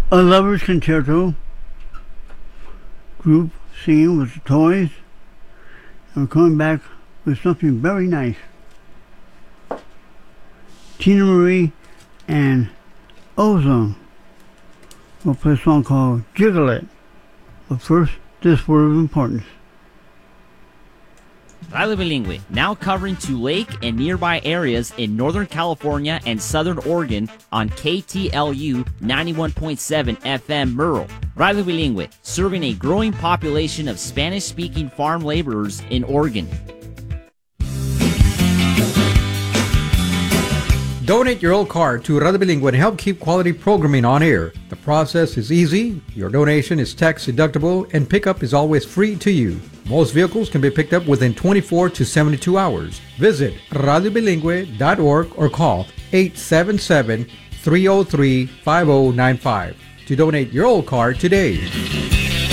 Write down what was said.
A Lover's Concerto group singing with the Toys. And we're coming back with something very nice. Tina Marie and Ozone will play a song called Jiggle It. But first, this word of importance. Radio Bilingüe, now covering Lake and nearby areas in Northern California and Southern Oregon on KTLU 91.7 FM Merle. Radio Bilingüe, serving a growing population of Spanish-speaking farm laborers in Oregon. Donate your old car to Radio Bilingüe and help keep quality programming on air. The process is easy, your donation is tax deductible, and pickup is always free to you. Most vehicles can be picked up within 24 to 72 hours. Visit radiobilingüe.org or call 877-303-5095 to donate your old car today.